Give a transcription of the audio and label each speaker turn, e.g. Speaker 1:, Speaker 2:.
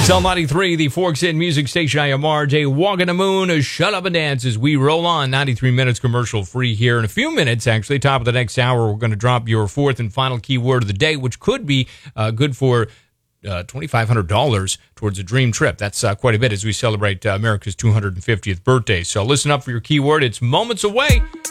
Speaker 1: Cell 93, the Forks In Music Station. I am RJ. Walking the moon, shut up and dance as we roll on. 93 minutes commercial free here. In a few minutes, actually, top of the next hour, we're going to drop your fourth and final keyword of the day, which could be good for $2,500 towards a dream trip. That's quite a bit as we celebrate America's 250th birthday. So listen up for your keyword. It's moments away.